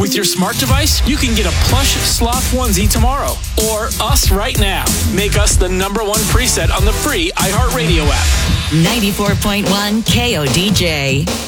with your smart device, you can get a plush sloth onesie tomorrow. Or us right now. Make us the #1 preset on the free iHeartRadio app. 94.1 KODJ.